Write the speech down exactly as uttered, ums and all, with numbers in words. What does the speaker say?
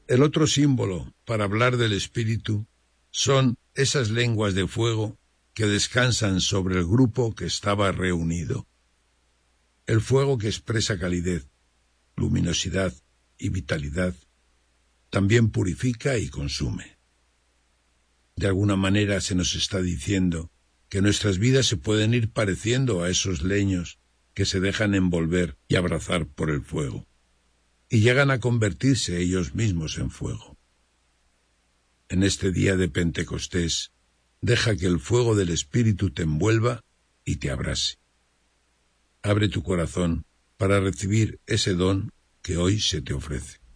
El otro símbolo para hablar del Espíritu son esas lenguas de fuego que descansan sobre el grupo que estaba reunido. El fuego que expresa calidez, luminosidad y vitalidad, también purifica y consume. De alguna manera se nos está diciendo que nuestras vidas se pueden ir pareciendo a esos leños que se dejan envolver y abrazar por el fuego, y llegan a convertirse ellos mismos en fuego. En este día de Pentecostés, deja que el fuego del Espíritu te envuelva y te abrase. Abre tu corazón para recibir ese don que hoy se te ofrece.